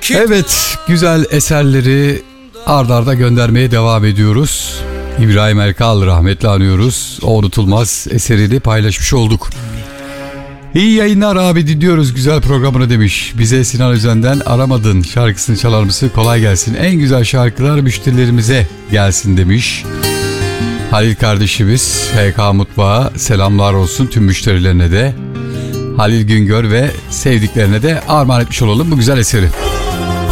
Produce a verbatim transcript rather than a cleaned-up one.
Evet, güzel eserleri ard arda göndermeye devam ediyoruz. İbrahim Erkal rahmetli anıyoruz. O unutulmaz eserini paylaşmış olduk. İyi yayınlar abi diyoruz güzel programını demiş. Bize Sinan Özen'den Aramadın şarkısını çalar mısın? Kolay gelsin. En güzel şarkılar müşterilerimize gelsin demiş. Halil kardeşimiz H K Mutfağı selamlar olsun tüm müşterilerine de. Halil Güngör ve sevdiklerine de armağan etmiş olalım bu güzel eseri.